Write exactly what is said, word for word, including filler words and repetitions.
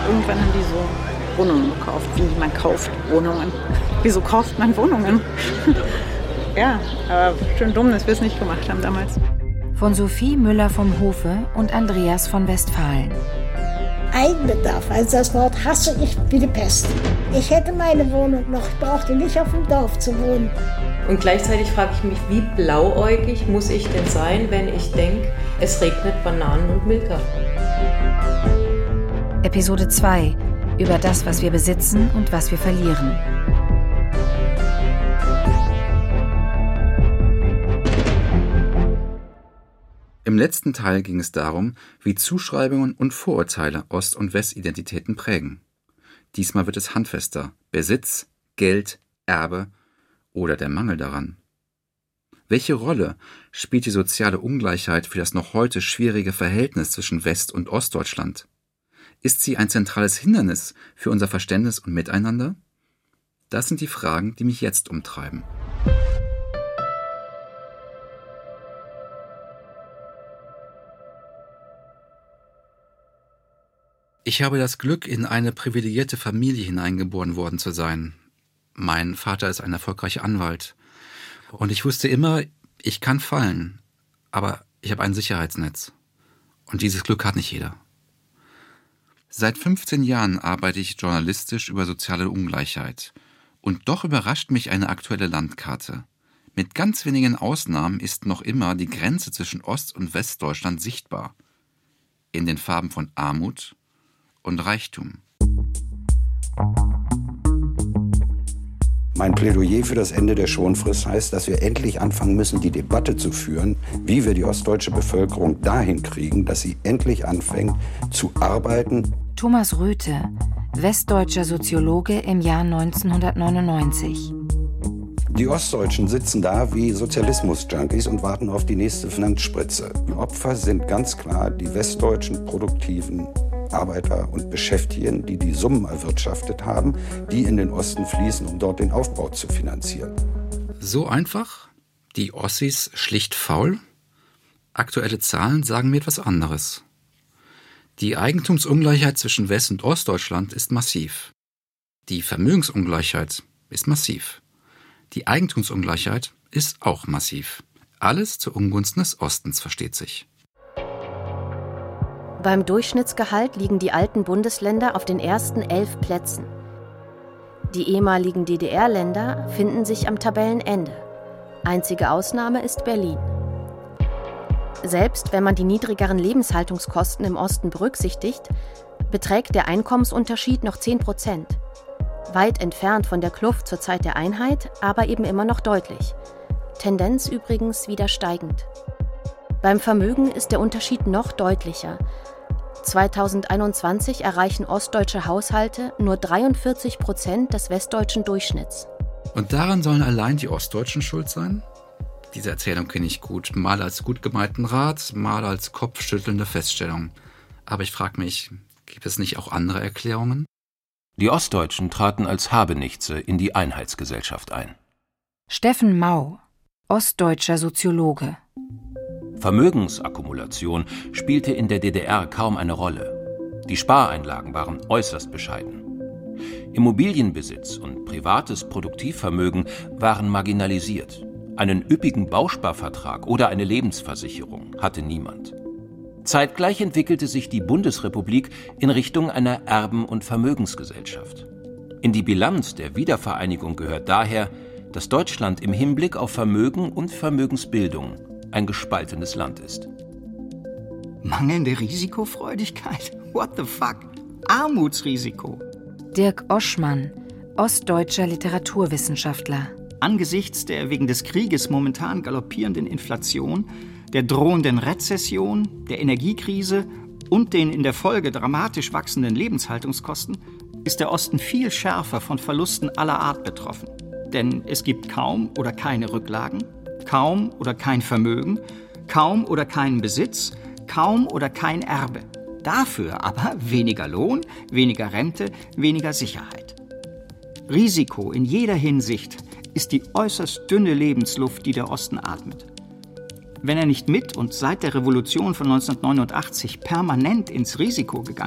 irgendwann haben die so Wohnungen gekauft, wie man kauft Wohnungen. Wieso kauft man Wohnungen? Ja, aber schön dumm, dass wir es nicht gemacht haben damals. Von Sophie Müller vom Hofe und Andreas von Westfalen. Eigenbedarf, also das Wort hasse ich wie die Pest. Ich hätte meine Wohnung noch, ich brauchte nicht auf dem Dorf zu wohnen. Und gleichzeitig frage ich mich, wie blauäugig muss ich denn sein, wenn ich denke, es regnet Bananen und Milka. Episode zwei. Über das, was wir besitzen und was wir verlieren. Im letzten Teil ging es darum, wie Zuschreibungen und Vorurteile Ost- und Westidentitäten prägen. Diesmal wird es handfester: Besitz, Geld, Erbe oder der Mangel daran. Welche Rolle spielt die soziale Ungleichheit für das noch heute schwierige Verhältnis zwischen West- und Ostdeutschland? Ist sie ein zentrales Hindernis für unser Verständnis und Miteinander? Das sind die Fragen, die mich jetzt umtreiben. Ich habe das Glück, in eine privilegierte Familie hineingeboren worden zu sein. Mein Vater ist ein erfolgreicher Anwalt. Und ich wusste immer, ich kann fallen, aber ich habe ein Sicherheitsnetz. Und dieses Glück hat nicht jeder. Seit fünfzehn Jahren arbeite ich journalistisch über soziale Ungleichheit. Und doch überrascht mich eine aktuelle Landkarte. Mit ganz wenigen Ausnahmen ist noch immer die Grenze zwischen Ost- und Westdeutschland sichtbar. In den Farben von Armut und Reichtum. Mein Plädoyer für das Ende der Schonfrist heißt, dass wir endlich anfangen müssen, die Debatte zu führen, wie wir die ostdeutsche Bevölkerung dahin kriegen, dass sie endlich anfängt zu arbeiten. Thomas Röthe, westdeutscher Soziologe im Jahr neunzehnhundertneunundneunzig. Die Ostdeutschen sitzen da wie Sozialismus-Junkies und warten auf die nächste Finanzspritze. Die Opfer sind ganz klar die westdeutschen produktiven Arbeiter und Beschäftigten, die die Summen erwirtschaftet haben, die in den Osten fließen, um dort den Aufbau zu finanzieren. So einfach? Die Ossis schlicht faul? Aktuelle Zahlen sagen mir etwas anderes. Die Eigentumsungleichheit zwischen West- und Ostdeutschland ist massiv. Die Vermögensungleichheit ist massiv. Die Eigentumsungleichheit ist auch massiv. Alles zu Ungunsten des Ostens, versteht sich. Beim Durchschnittsgehalt liegen die alten Bundesländer auf den ersten elf Plätzen. Die ehemaligen D D R-Länder finden sich am Tabellenende. Einzige Ausnahme ist Berlin. Selbst wenn man die niedrigeren Lebenshaltungskosten im Osten berücksichtigt, beträgt der Einkommensunterschied noch zehn Prozent. Weit entfernt von der Kluft zur Zeit der Einheit, aber eben immer noch deutlich. Tendenz übrigens wieder steigend. Beim Vermögen ist der Unterschied noch deutlicher. zweitausendeinundzwanzig erreichen ostdeutsche Haushalte nur dreiundvierzig Prozent des westdeutschen Durchschnitts. Und daran sollen allein die Ostdeutschen schuld sein? Diese Erzählung kenne ich gut, mal als gut gemeinten Rat, mal als kopfschüttelnde Feststellung. Aber ich frage mich, gibt es nicht auch andere Erklärungen? Die Ostdeutschen traten als Habenichtse in die Einheitsgesellschaft ein. Steffen Mau, ostdeutscher Soziologe. Vermögensakkumulation spielte in der D D R kaum eine Rolle. Die Spareinlagen waren äußerst bescheiden. Immobilienbesitz und privates Produktivvermögen waren marginalisiert. Einen üppigen Bausparvertrag oder eine Lebensversicherung hatte niemand. Zeitgleich entwickelte sich die Bundesrepublik in Richtung einer Erben- und Vermögensgesellschaft. In die Bilanz der Wiedervereinigung gehört daher, dass Deutschland im Hinblick auf Vermögen und Vermögensbildung ein gespaltenes Land ist. Mangelnde Risikofreudigkeit? What the fuck? Armutsrisiko. Dirk Oschmann, ostdeutscher Literaturwissenschaftler. Angesichts der wegen des Krieges momentan galoppierenden Inflation, der drohenden Rezession, der Energiekrise und den in der Folge dramatisch wachsenden Lebenshaltungskosten ist der Osten viel schärfer von Verlusten aller Art betroffen. Denn es gibt kaum oder keine Rücklagen, kaum oder kein Vermögen, kaum oder keinen Besitz, kaum oder kein Erbe. Dafür aber weniger Lohn, weniger Rente, weniger Sicherheit. Risiko in jeder Hinsicht ist die äußerst dünne Lebensluft, die der Osten atmet. Wenn er nicht mit und seit der Revolution von neunzehnhundertneunundachtzig permanent ins Risiko gegangen